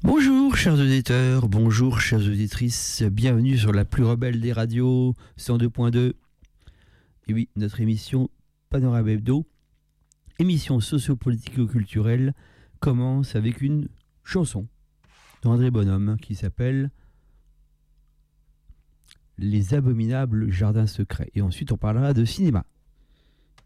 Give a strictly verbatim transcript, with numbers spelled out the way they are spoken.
Bonjour chers auditeurs, bonjour chères auditrices, bienvenue sur la plus rebelle des radios, cent deux point deux. Et oui, notre émission Panorama Hebdo, émission socio-politico-culturelle, commence avec une chanson d'André Bonhomme qui s'appelle Les abominables jardins secrets. Et ensuite on parlera de cinéma.